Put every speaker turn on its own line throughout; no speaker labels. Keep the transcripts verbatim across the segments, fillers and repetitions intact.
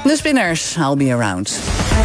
De Spinners, I'll be around.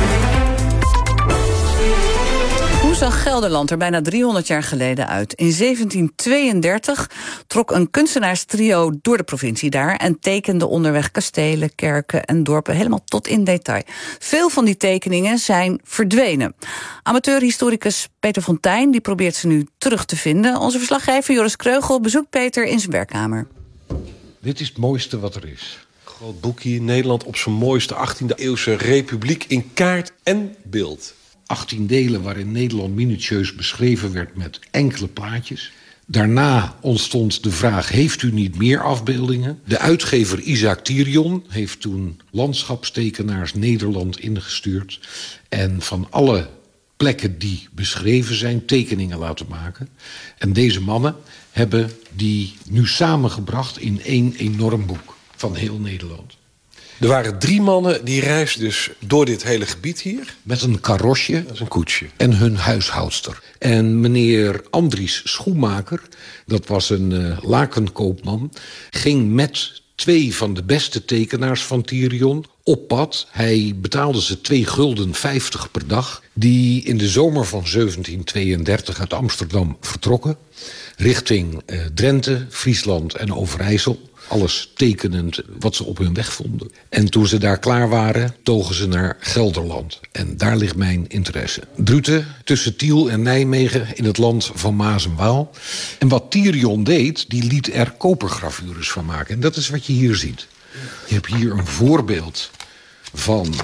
Hoe zag Gelderland er bijna driehonderd jaar geleden uit? In zeventien tweeëndertig trok een kunstenaarstrio door de provincie daar en tekende onderweg kastelen, kerken en dorpen helemaal tot in detail. Veel van die tekeningen zijn verdwenen. Amateurhistoricus Peter Fontijn die probeert ze nu terug te vinden. Onze verslaggever Joris Kreugel bezoekt Peter in zijn werkkamer.
Dit is het mooiste wat er is.
Groot boekje, Nederland op zijn mooiste achttiende eeuwse republiek in kaart en beeld.
achttien delen waarin Nederland minutieus beschreven werd met enkele plaatjes. Daarna ontstond de vraag, heeft u niet meer afbeeldingen? De uitgever Isaac Thirion heeft toen landschapstekenaars Nederland ingestuurd. En van alle plekken die beschreven zijn, tekeningen laten maken. En deze mannen hebben die nu samengebracht in één enorm boek van heel Nederland.
Er waren drie mannen die reisden dus door dit hele gebied hier.
Met een karosje.
Dat is een koetsje.
En hun huishoudster. En meneer Andries Schoenmaker, dat was een uh, lakenkoopman, ging met twee van de beste tekenaars van Thirion op pad. Hij betaalde ze twee gulden vijftig per dag. Die in de zomer van zeventien tweeëndertig uit Amsterdam vertrokken. Richting uh, Drenthe, Friesland en Overijssel. Alles tekenend wat ze op hun weg vonden. En toen ze daar klaar waren, togen ze naar Gelderland. En daar ligt mijn interesse. Druten, tussen Tiel en Nijmegen, in het land van Maas en Waal. En wat Thirion deed, die liet er kopergravures van maken. En dat is wat je hier ziet. Je hebt hier een voorbeeld van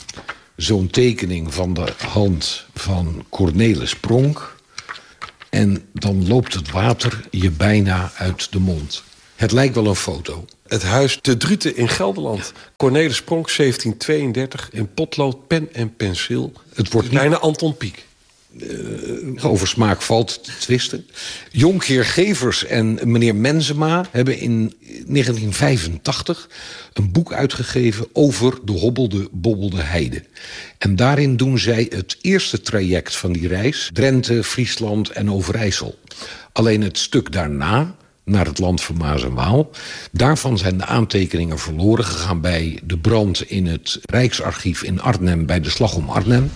zo'n tekening van de hand van Cornelis Pronk. En dan loopt het water je bijna uit de mond. Het lijkt wel een foto.
Het huis te Druten in Gelderland. Ja. Cornelis Pronk, zeventien tweeëndertig, in potlood, pen en penseel. Het wordt bijna niet... Anton Pieck.
Uh, over smaak valt te twisten. Jonkheer Gevers en meneer Menzema hebben in negentien vijfentachtig een boek uitgegeven over de hobbelde, bobbelde heide. En daarin doen zij het eerste traject van die reis. Drenthe, Friesland en Overijssel. Alleen het stuk daarna, naar het land van Maas en Waal. Daarvan zijn de aantekeningen verloren gegaan bij de brand in het Rijksarchief in Arnhem, bij de slag om Arnhem.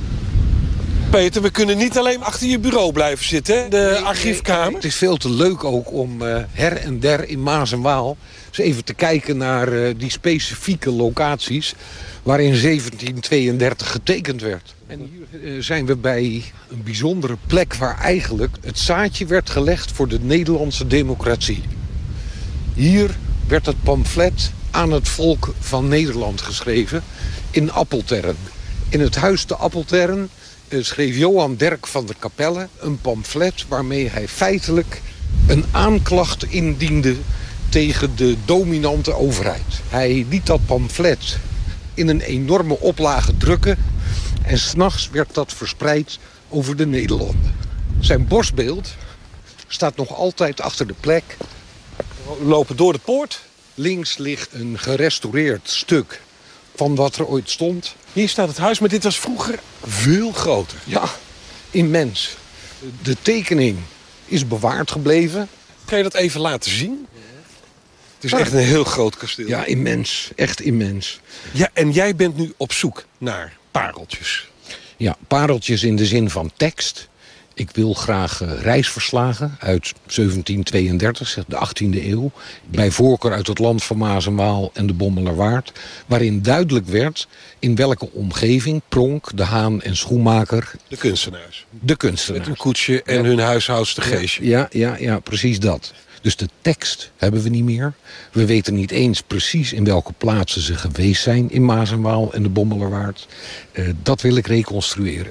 Peter, we kunnen niet alleen achter je bureau blijven zitten, hè? De nee, archiefkamer.
Nee, het is veel te leuk ook om uh, her en der in Maas en Waal eens even te kijken naar uh, die specifieke locaties waar in zeventien tweeëndertig getekend werd. En hier uh, zijn we bij een bijzondere plek waar eigenlijk het zaadje werd gelegd voor de Nederlandse democratie. Hier werd het pamflet aan het volk van Nederland geschreven in Appeltern. In het huis te Appeltern uh, schreef Johan Derk van der Capelle een pamflet waarmee hij feitelijk een aanklacht indiende tegen de dominante overheid. Hij liet dat pamflet in een enorme oplage drukken en 's nachts werd dat verspreid over de Nederlanden. Zijn borstbeeld staat nog altijd achter de plek.
We lopen door de poort.
Links ligt een gerestaureerd stuk van wat er ooit stond.
Hier staat het huis, maar dit was vroeger veel groter.
Ja, immens. De tekening is bewaard gebleven.
Kan je dat even laten zien? Het is echt een heel groot kasteel.
Ja, immens. Echt immens.
Ja, en jij bent nu op zoek naar pareltjes.
Ja, pareltjes in de zin van tekst. Ik wil graag uh, reisverslagen uit zeventien tweeëndertig, de achttiende eeuw. Bij voorkeur uit het land van Maas en Waal en de Bommelerwaard. Waarin duidelijk werd in welke omgeving Pronk, De Haan en Schoenmaker...
De kunstenaars.
De kunstenaars.
Met een koetsje en ja. hun huishoudster Geesje.
Ja, ja, ja, precies dat. Dus de tekst hebben we niet meer. We weten niet eens precies in welke plaatsen ze geweest zijn in Maas en Waal en de Bommelerwaard. Uh, dat wil ik reconstrueren.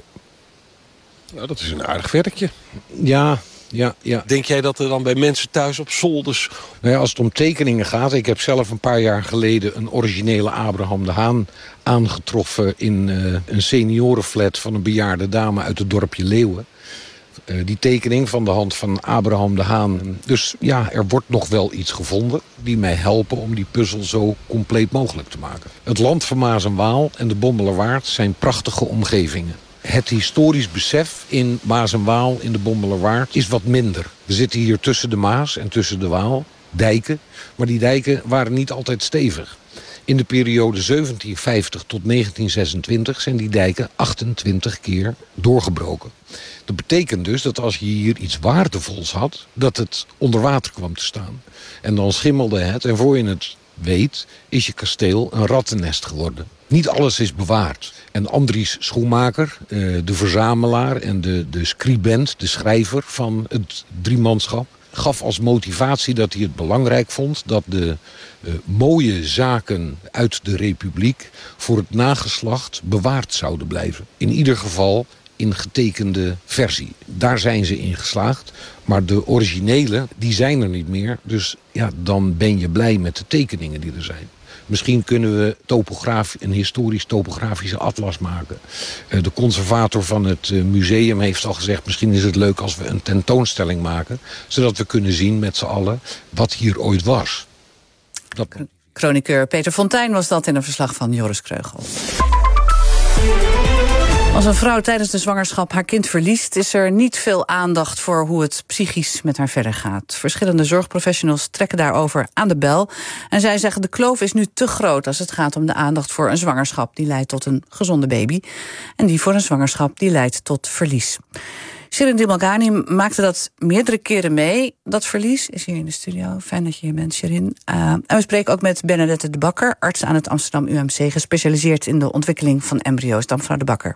Nou, dat is een aardig werkje.
Ja, ja, ja.
Denk jij dat er dan bij mensen thuis op zolders...
Nou ja, als het om tekeningen gaat... Ik heb zelf een paar jaar geleden een originele Abraham de Haan aangetroffen... in uh, een seniorenflat van een bejaarde dame uit het dorpje Leeuwen. Uh, die tekening van de hand van Abraham de Haan. Dus ja, er wordt nog wel iets gevonden... die mij helpen om die puzzel zo compleet mogelijk te maken. Het land van Maas en Waal en de Bommelerwaard zijn prachtige omgevingen. Het historisch besef in Maas en Waal, in de Bommelerwaard, is wat minder. We zitten hier tussen de Maas en tussen de Waal, dijken. Maar die dijken waren niet altijd stevig. In de periode zeventien vijftig tot negentien zesentwintig zijn die dijken achtentwintig keer doorgebroken. Dat betekent dus dat als je hier iets waardevols had, dat het onder water kwam te staan. En dan schimmelde het en voor je het weet is je kasteel een rattennest geworden. Niet alles is bewaard. En Andries Schoenmaker, de verzamelaar en de, de scribent, de schrijver van het driemanschap, gaf als motivatie dat hij het belangrijk vond dat de uh, mooie zaken uit de Republiek voor het nageslacht bewaard zouden blijven. In ieder geval in getekende versie. Daar zijn ze in geslaagd. Maar de originele, die zijn er niet meer. Dus ja, dan ben je blij met de tekeningen die er zijn. Misschien kunnen we topograaf, een historisch topografische atlas maken. Uh, de conservator van het uh, museum heeft al gezegd, misschien is het leuk als we een tentoonstelling maken, zodat we kunnen zien met z'n allen wat hier ooit was. Dat...
Chroniqueur Peter Fontijn was dat in een verslag van Joris Kreugel. Als een vrouw tijdens de zwangerschap haar kind verliest, is er niet veel aandacht voor hoe het psychisch met haar verder gaat. Verschillende zorgprofessionals trekken daarover aan de bel. En zij zeggen de kloof is nu te groot als het gaat om de aandacht voor een zwangerschap die leidt tot een gezonde baby. En die voor een zwangerschap die leidt tot verlies. Shirin Dilmalghani maakte dat meerdere keren mee. Dat verlies is hier in de studio. Fijn dat je hier bent, Shirin. Uh, en we spreken ook met Bernadette de Bakker, arts aan het Amsterdam U M C, gespecialiseerd in de ontwikkeling van embryo's. Dan mevrouw de Bakker.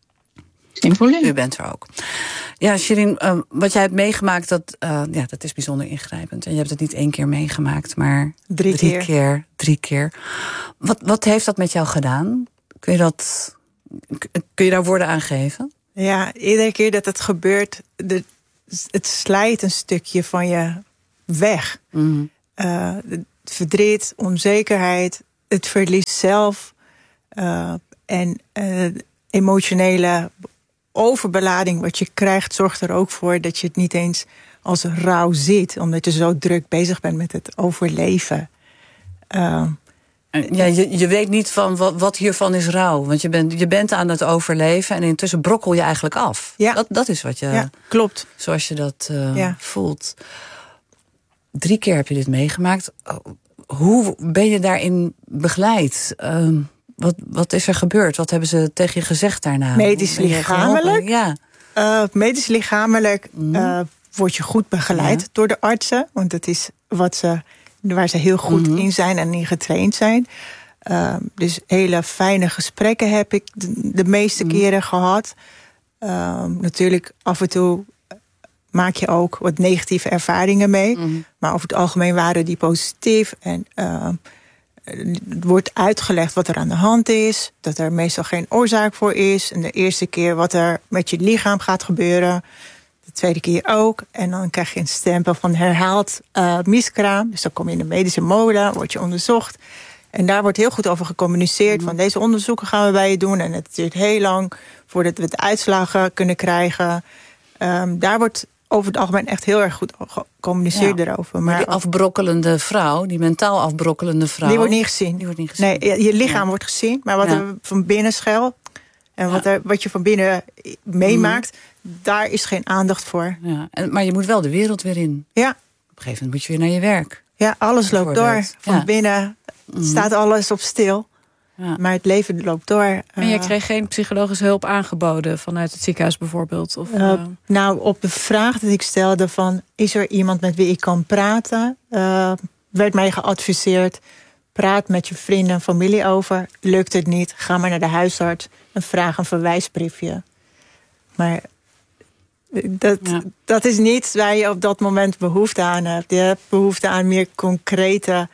U bent er ook. Ja, Shirin, uh, wat jij hebt meegemaakt, dat, uh, ja, dat is bijzonder ingrijpend. En je hebt het niet één keer meegemaakt, maar
drie,
drie
keer.
keer. Drie keer. Wat, wat heeft dat met jou gedaan? Kun je, dat, kun je daar woorden aan geven?
Ja, iedere keer dat het gebeurt, de, het slijt een stukje van je weg. Mm. Uh, het verdriet, onzekerheid, het verlies zelf uh, en uh, emotionele overbelading wat je krijgt, zorgt er ook voor dat je het niet eens als rouw ziet, omdat je zo druk bezig bent met het overleven. Uh,
ja, je, je weet niet van wat, wat hiervan is rouw, want je bent, je bent aan het overleven en intussen brokkel je eigenlijk af.
Ja.
Dat, dat is wat je,
ja, klopt.
Zoals je dat uh,
ja.
voelt. Drie keer heb je dit meegemaakt. Hoe ben je daarin begeleid? Uh, Wat, wat is er gebeurd? Wat hebben ze tegen je gezegd daarna?
Medisch lichamelijk?
Ja.
Uh, medisch lichamelijk uh, word je goed begeleid ja. door de artsen. Want dat is wat ze, waar ze heel goed mm-hmm. in zijn en in getraind zijn. Uh, dus hele fijne gesprekken heb ik de, de meeste mm-hmm. keren gehad. Uh, natuurlijk af en toe maak je ook wat negatieve ervaringen mee. Mm-hmm. Maar over het algemeen waren die positief. En uh, het wordt uitgelegd wat er aan de hand is. Dat er meestal geen oorzaak voor is. En de eerste keer wat er met je lichaam gaat gebeuren. De tweede keer ook. En dan krijg je een stempel van herhaald uh, miskraam. Dus dan kom je in de medische molen, word je onderzocht. En daar wordt heel goed over gecommuniceerd. Mm-hmm. Van deze onderzoeken gaan we bij je doen. En het duurt heel lang voordat we het uitslagen kunnen krijgen. Um, daar wordt over het algemeen echt heel erg goed gecommuniceerd ja. erover. Maar,
maar die afbrokkelende vrouw, die mentaal afbrokkelende vrouw,
Die wordt niet gezien.
Die wordt niet gezien.
Nee, je lichaam ja. wordt gezien. Maar wat ja. er van binnen schuilt en wat, ja. er, wat je van binnen meemaakt, mm. daar is geen aandacht voor.
Ja. En, maar je moet wel de wereld weer in.
Ja.
Op een gegeven moment moet je weer naar je werk.
Ja, alles loopt door. Van ja. binnen mm. staat alles op stil. Ja. Maar het leven loopt door.
En je kreeg geen psychologische hulp aangeboden vanuit het ziekenhuis bijvoorbeeld? Of, uh,
uh... Nou, op de vraag dat ik stelde van, is er iemand met wie ik kan praten? Uh, werd mij geadviseerd, praat met je vrienden en familie over. Lukt het niet, ga maar naar de huisarts en vraag een verwijsbriefje. Maar dat, ja. dat is niet waar je op dat moment behoefte aan hebt. Je hebt behoefte aan meer concrete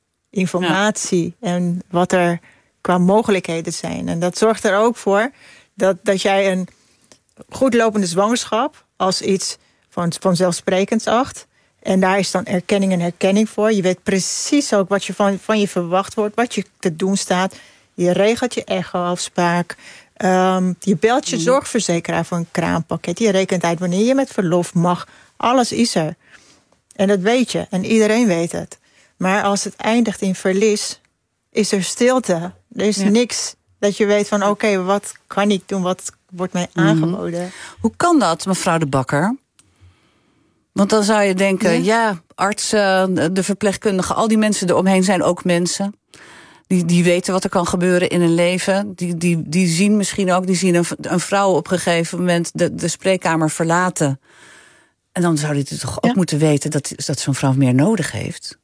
informatie ja. en wat er qua mogelijkheden zijn. En dat zorgt er ook voor dat, dat jij een goed lopende zwangerschap als iets van, vanzelfsprekends acht. En daar is dan erkenning en herkenning voor. Je weet precies ook wat je van, van je verwacht wordt, wat je te doen staat. Je regelt je echo-afspraak. Um, je belt je mm. zorgverzekeraar voor een kraampakket. Je rekent uit wanneer je met verlof mag. Alles is er. En dat weet je. En iedereen weet het. Maar als het eindigt in verlies, is er stilte. Er is ja. niks dat je weet van, oké, okay, wat kan ik doen? Wat wordt mij aangeboden?
Mm. Hoe kan dat, mevrouw de Bakker? Want dan zou je denken, ja, ja artsen, de verpleegkundigen, al die mensen eromheen zijn ook mensen. Die, die weten wat er kan gebeuren in een leven. Die, die, die zien misschien ook, die zien een, een vrouw op een gegeven moment de, de spreekkamer verlaten. En dan zou die toch ook ja. moeten weten dat, dat zo'n vrouw meer nodig heeft.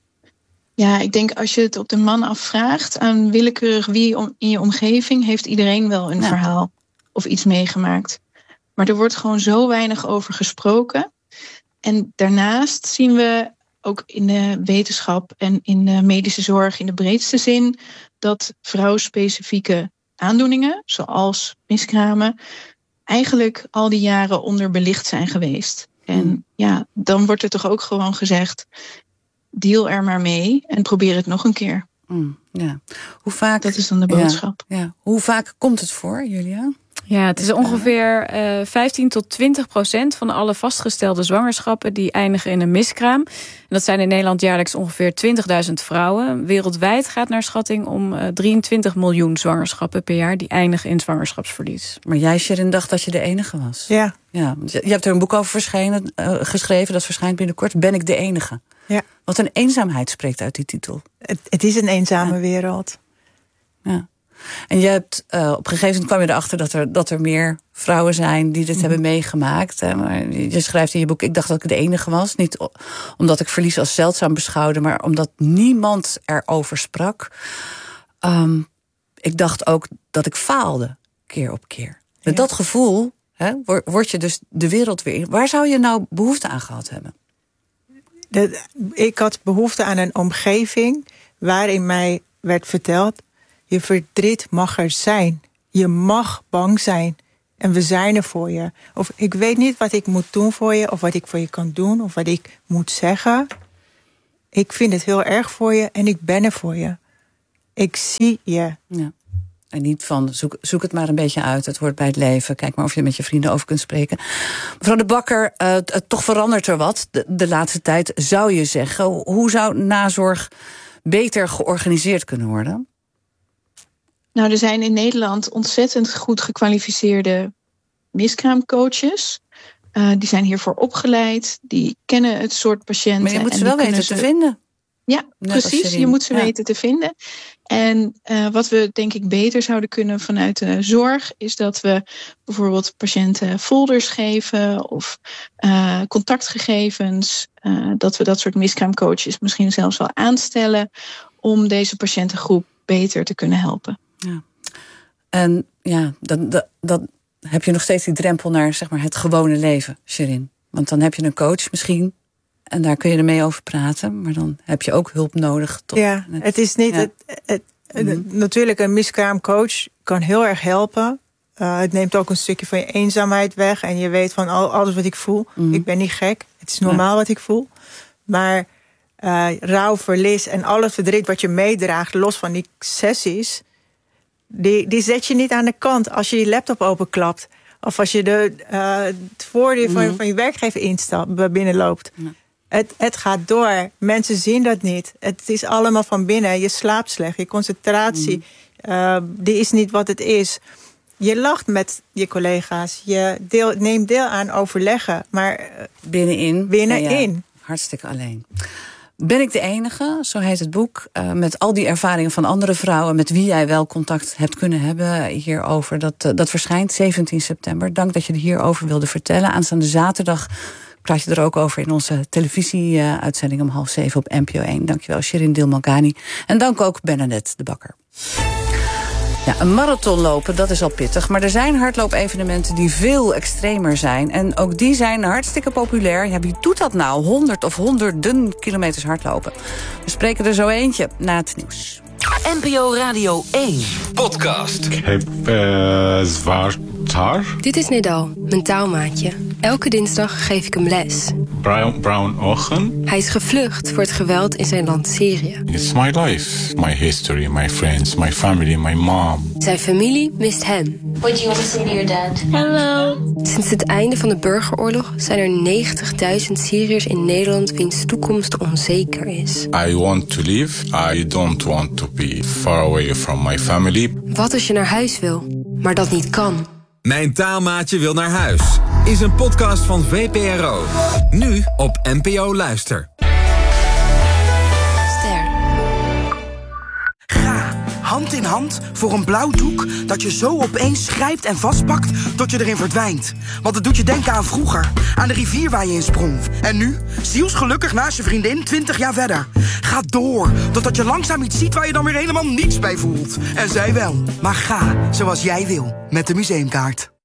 Ja, ik denk als je het op de man afvraagt, aan willekeurig wie om, in je omgeving, heeft iedereen wel een ja. verhaal of iets meegemaakt. Maar er wordt gewoon zo weinig over gesproken. En daarnaast zien we ook in de wetenschap en in de medische zorg in de breedste zin dat vrouwspecifieke aandoeningen, zoals miskramen, eigenlijk al die jaren onderbelicht zijn geweest. En ja, dan wordt er toch ook gewoon gezegd, deal er maar mee en probeer het nog een keer.
Mm, ja. Hoe vaak,
dat is dan de boodschap.
Ja, ja. Hoe vaak komt het voor, Julia?
Ja, het is ongeveer uh, vijftien tot twintig procent van alle vastgestelde zwangerschappen die eindigen in een miskraam. En dat zijn in Nederland jaarlijks ongeveer twintigduizend vrouwen. Wereldwijd gaat naar schatting om uh, drieëntwintig miljoen zwangerschappen per jaar die eindigen in zwangerschapsverlies.
Maar jij, Sherin, dacht dat je de enige was.
Ja.
ja je hebt er een boek over verschenen, uh, geschreven, dat verschijnt binnenkort. Ben ik de enige?
Ja.
Wat een eenzaamheid spreekt uit die titel.
Het, het is een eenzame ja. wereld.
Ja. En je hebt, uh, op een gegeven moment kwam je erachter dat er, dat er meer vrouwen zijn die dit mm. hebben meegemaakt. Hè. Maar je schrijft in je boek, ik dacht dat ik de enige was. Niet omdat ik verlies als zeldzaam beschouwde, maar omdat niemand erover sprak. Um, ik dacht ook dat ik faalde, keer op keer. Met ja. dat gevoel hè, word je dus de wereld weer in. Waar zou je nou behoefte aan gehad hebben?
De, ik had behoefte aan een omgeving waarin mij werd verteld, je verdriet mag er zijn. Je mag bang zijn. En we zijn er voor je. Of ik weet niet wat ik moet doen voor je, of wat ik voor je kan doen, of wat ik moet zeggen. Ik vind het heel erg voor je en ik ben er voor je. Ik zie je.
Ja. En niet van, zoek, zoek het maar een beetje uit. Het hoort bij het leven. Kijk maar of je er met je vrienden over kunt spreken. Mevrouw De Bakker, uh, toch verandert er wat de, de laatste tijd, zou je zeggen. Hoe zou nazorg beter georganiseerd kunnen worden?
Nou, er zijn in Nederland ontzettend goed gekwalificeerde miskraamcoaches. Uh, die zijn hiervoor opgeleid. Die kennen het soort patiënten.
Maar je moet ze wel weten ze... te vinden.
Ja, Net precies. Je moet ze ja. weten te vinden. En uh, wat we denk ik beter zouden kunnen vanuit de zorg, is dat we bijvoorbeeld patiënten folders geven of uh, contactgegevens. Uh, dat we dat soort miskraamcoaches misschien zelfs wel aanstellen om deze patiëntengroep beter te kunnen helpen.
Ja. En ja, dan, dan, dan heb je nog steeds die drempel naar zeg maar, het gewone leven, Sherin. Want dan heb je een coach misschien. En daar kun je ermee over praten. Maar dan heb je ook hulp nodig. Tot
ja, het, het is niet... Ja. Het, het, mm-hmm. Natuurlijk, een miskraamcoach kan heel erg helpen. Uh, het neemt ook een stukje van je eenzaamheid weg. En je weet van al, alles wat ik voel. Mm-hmm. Ik ben niet gek. Het is normaal ja. wat ik voel. Maar uh, rouw, verlies en al het verdriet wat je meedraagt, los van die sessies, die, die zet je niet aan de kant als je je laptop openklapt. Of als je de, uh, het voordeur mm-hmm. van, van je werkgever instapt, binnenloopt. Ja. Het, het gaat door. Mensen zien dat niet. Het is allemaal van binnen. Je slaapt slecht. Je concentratie, mm. uh, die is niet wat het is. Je lacht met je collega's. Je deel, neemt deel aan overleggen. Maar uh,
binnenin.
Binnenin.
Ja, ja. Hartstikke alleen. Ben ik de enige, zo heet het boek, uh, met al die ervaringen van andere vrouwen, met wie jij wel contact hebt kunnen hebben hierover. Dat, uh, dat verschijnt zeventien september. Dank dat je er hierover wilde vertellen. Aanstaande zaterdag praat je er ook over in onze televisie-uitzending om half zeven op N P O één. Dankjewel, Sherin Dilmalghani. En dank ook Bernadette De Bakker. Ja, een marathon lopen, dat is al pittig. Maar er zijn hardloopevenementen die veel extremer zijn. En ook die zijn hartstikke populair. Ja, wie doet dat nou? Honderd of honderden kilometers hardlopen. We spreken er zo eentje na het nieuws.
N P O Radio één. Podcast.
Ik heb uh, zwaar haar.
Dit is Nedal, mijn taalmaatje. Elke dinsdag geef ik hem les.
Brown, brown ogen.
Hij is gevlucht voor het geweld in zijn land Syrië.
It's my life, my history, my friends, my family, my mom.
Zijn familie mist hem.
What do you want to say to your dad?
Hello. Sinds het einde van de burgeroorlog zijn er negentigduizend Syriërs in Nederland wiens toekomst onzeker is.
I want to live. I don't want to be far away from my family.
Wat als je naar huis wil, maar dat niet kan?
Mijn taalmaatje wil naar huis is een podcast van V P R O. Nu op N P O Luister.
Ster.
Ga
hand in hand voor een blauw doek dat je zo opeens grijpt en vastpakt tot je erin verdwijnt. Want het doet je denken aan vroeger, aan de rivier waar je in sprong. En nu, zielsgelukkig naast je vriendin, twintig jaar verder. Ga door, totdat je langzaam iets ziet waar je dan weer helemaal niets bij voelt. En zij wel. Maar ga zoals jij wil, met de museumkaart.